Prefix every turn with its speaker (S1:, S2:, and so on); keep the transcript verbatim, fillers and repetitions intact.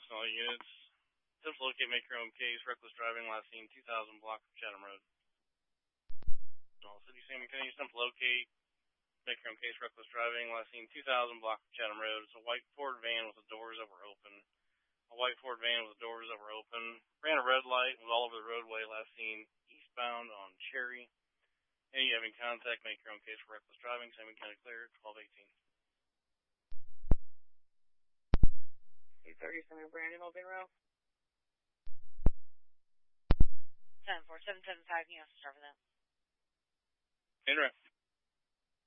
S1: all units. Attempt to locate, make your own case. Reckless driving, last seen two thousand block of Chatham Road. All City San McKinney, attempt to locate, make your own case. Reckless driving, last seen two thousand block of Chatham Road. It's a white Ford van with the doors that were open. A white Ford van with the doors that were open. Ran a red light, was all over the roadway, last seen eastbound on Cherry. Any you having contact, make your own case for reckless driving. San McKinney clear, twelve eighteen.
S2: eight thirty, Samuel Brandon, Open Row.
S3: ten four seven seven five, you have to start with that.
S1: In row.